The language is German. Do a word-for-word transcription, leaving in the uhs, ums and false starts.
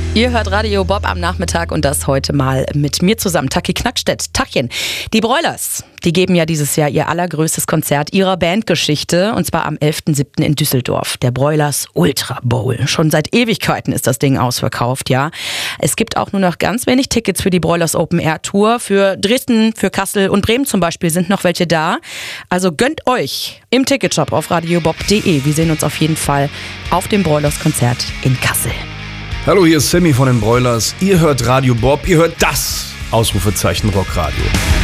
Ihr hört Radio Bob am Nachmittag und das heute mal mit mir zusammen. Taki Knackstedt, Tachchen. Die Broilers, die geben ja dieses Jahr ihr allergrößtes Konzert ihrer Bandgeschichte und zwar am elften siebten in Düsseldorf. Der Broilers Ultra Bowl. Schon seit Ewigkeiten ist das Ding ausverkauft, ja. Es gibt auch nur noch ganz wenig Tickets für die Broilers Open Air Tour. Für Dresden, für Kassel und Bremen zum Beispiel sind noch welche da. Also gönnt euch im Ticketshop auf radiobob punkt de. Wir sehen uns auf jeden Fall auf dem Broilers Konzert in Kassel. Hallo, hier ist Sammy von den Broilers. Ihr hört Radio Bob, ihr hört das Ausrufezeichen Rockradio.